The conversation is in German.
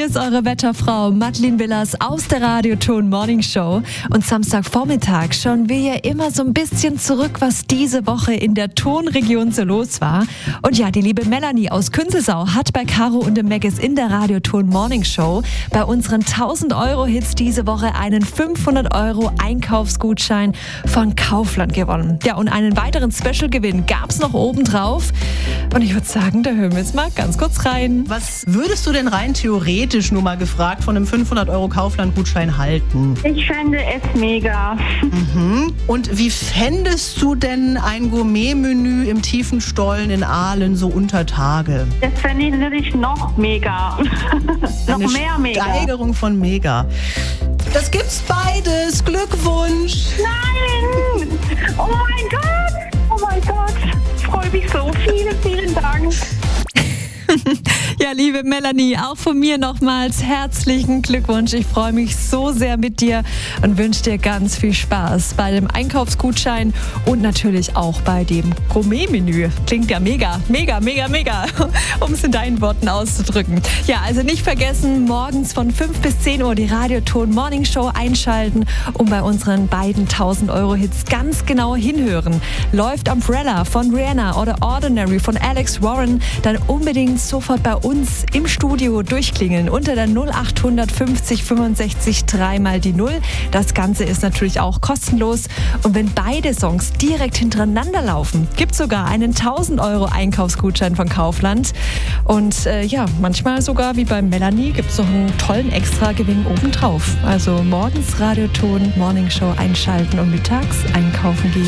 Hier ist eure Wetterfrau Madeleine Willers aus der Radioton Morning Show. Und Samstagvormittag schauen wir ja immer so ein bisschen zurück, was diese Woche in der Tonregion so los war. Und ja, die liebe Melanie aus Künzelsau hat bei Caro und dem Meggis in der Radioton Morning Show bei unseren 1000-Euro-Hits diese Woche einen 500 € Einkaufsgutschein von Kaufland gewonnen. Ja, und einen weiteren Special-Gewinn gab's noch obendrauf. Und ich würde sagen, da hören wir jetzt mal ganz kurz rein. Was würdest du denn rein theoretisch, nur mal gefragt, von einem 500 € Kaufland-Gutschein halten? Ich fände es mega. Und wie fändest du denn ein Gourmet-Menü im Tiefenstollen in Aalen so unter Tage? Das fände ich natürlich noch mega. Noch Eine mehr mega. Steigerung von mega. Das gibt's beides. Glückwunsch. Nein! Oh mein Gott! Oh mein Gott! Ich freue mich so. Vielen, vielen Dank. Ja, liebe Melanie, auch von mir nochmals herzlichen Glückwunsch. Ich freue mich so sehr mit dir und wünsche dir ganz viel Spaß bei dem Einkaufsgutschein und natürlich auch bei dem Gourmet-Menü. Klingt ja mega, mega, mega, mega, um es in deinen Worten auszudrücken. Ja, also nicht vergessen, morgens von 5 bis 10 Uhr die Radioton Morning Show einschalten und bei unseren beiden 1000-Euro-Hits ganz genau hinhören. Läuft Umbrella von Rihanna oder Ordinary von Alex Warren, dann unbedingt sofort bei uns im Studio durchklingeln unter der 0800 50 65 3 mal die 0. Das Ganze ist natürlich auch kostenlos. Und wenn beide Songs direkt hintereinander laufen, gibt es sogar einen 1000 € Einkaufsgutschein von Kaufland. Und ja, manchmal sogar wie bei Melanie gibt es noch einen tollen Extra-Gewinn obendrauf. Also morgens Radioton Morning Show einschalten und mittags einkaufen gehen.